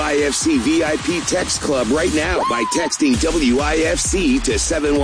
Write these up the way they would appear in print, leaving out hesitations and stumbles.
WIFC VIP Text Club right now by texting WIFC to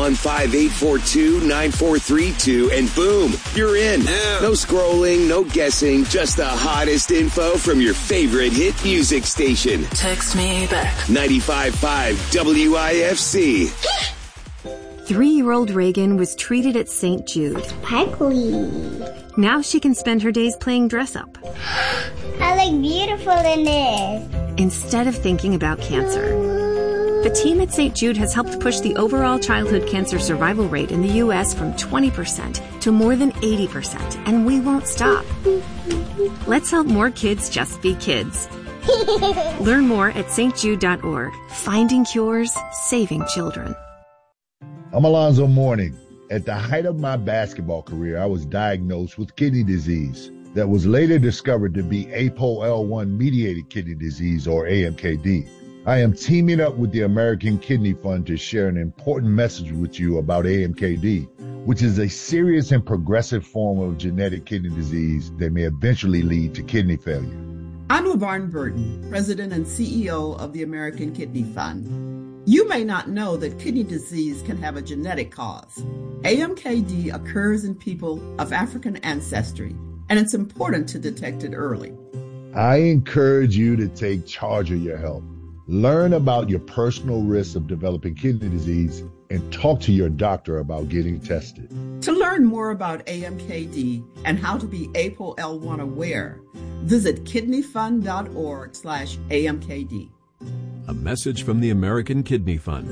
715-842-9432 and boom, you're in. Yeah. No scrolling, no guessing, just the hottest info from your favorite hit music station. Text me back. 95.5 WIFC. 3-year-old Reagan was treated at St. Jude. Sparkly. Now she can spend her days playing dress-up. I look beautiful in this. Instead of thinking about cancer. The team at St. Jude has helped push the overall childhood cancer survival rate in the U.S. from 20% to more than 80%, and we won't stop. Let's help more kids just be kids. Learn more at stjude.org. Finding cures, saving children. I'm Alonzo Mourning. At the height of my basketball career, I was diagnosed with kidney disease that was later discovered to be APOL1-mediated kidney disease, or AMKD. I am teaming up with the American Kidney Fund to share an important message with you about AMKD, which is a serious and progressive form of genetic kidney disease that may eventually lead to kidney failure. I'm LaVarn Burton, President and CEO of the American Kidney Fund. You may not know that kidney disease can have a genetic cause. AMKD occurs in people of African ancestry, and it's important to detect it early. I encourage you to take charge of your health. Learn about your personal risks of developing kidney disease and talk to your doctor about getting tested. To learn more about AMKD and how to be APOL1 aware, visit kidneyfund.org/AMKD. A message from the American Kidney Fund.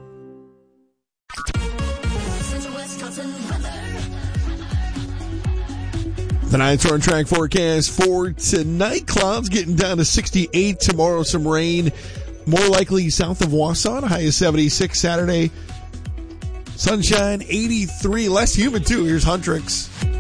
The 9-star track forecast for tonight. Clouds getting down to 68. Tomorrow, some rain. More likely south of Wausau. High of 76 Saturday. Sunshine, 83. Less humid, too. Here's Huntrix.